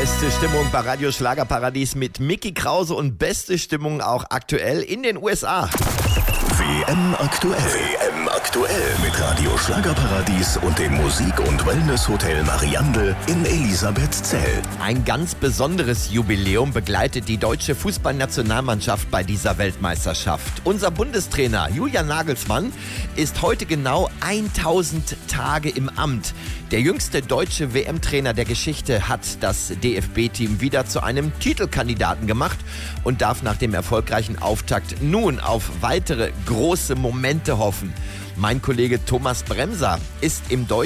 Beste Stimmung bei Radio Schlagerparadies mit Micky Krause und beste Stimmung auch aktuell in den USA. WM aktuell. WM aktuell mit Radio Schlagerparadies und dem Musik- und Wellness-Hotel Mariandel in Elisabethzell. Ein ganz besonderes Jubiläum begleitet die deutsche Fußballnationalmannschaft bei dieser Weltmeisterschaft. Unser Bundestrainer Julian Nagelsmann ist heute genau 1000 Tage im Amt. Der jüngste deutsche WM-Trainer der Geschichte hat das DFB-Team wieder zu einem Titelkandidaten gemacht und darf nach dem erfolgreichen Auftakt nun auf weitere große Momente hoffen. Mein Kollege Thomas Bremser ist im